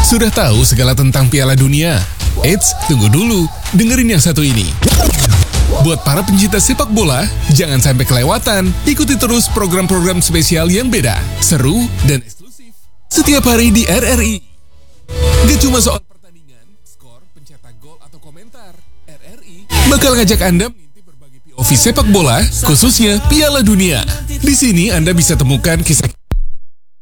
Sudah tahu segala tentang Piala Dunia? Eits, tunggu dulu, dengerin yang satu ini. Buat para pencinta sepak bola, jangan sampai kelewatan. Ikuti terus program-program spesial yang beda, seru, dan eksklusif setiap hari di RRI. Gak cuma soal pertandingan, skor, pencetak gol, atau komentar. RRI bakal ngajak Anda mengintip berbagai POV sepak bola, khususnya Piala Dunia. Di sini Anda bisa temukan kisah